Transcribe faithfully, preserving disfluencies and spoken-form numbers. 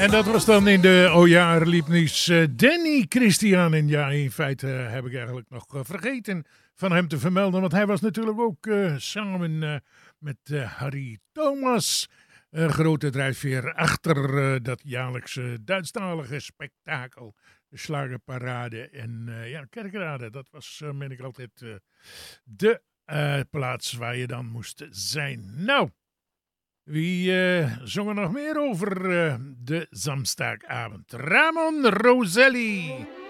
En dat was dan in de O ja, er liep niets uh, Danny Christian. En ja, in feite uh, heb ik eigenlijk nog uh, vergeten van hem te vermelden. Want hij was natuurlijk ook uh, samen uh, met uh, Harry Thomas uh, grote drijfveer achter uh, dat jaarlijkse Duitsstalige spektakel. De Slagerparade en uh, ja, Kerkrade. Dat was, uh, meen ik altijd, uh, de uh, plaats waar je dan moest zijn. Nou, wie uh, zong er nog meer over uh, de Samstagavond? Ramon Roselli.